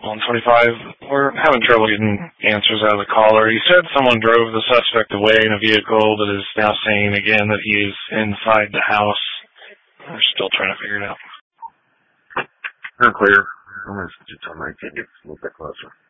125. We're having trouble getting answers out of the caller. He said someone drove the suspect away in a vehicle, but is now saying again that he is inside the house. We're still trying to figure it out. Not clear. I'm going to turn my tickets a little bit closer.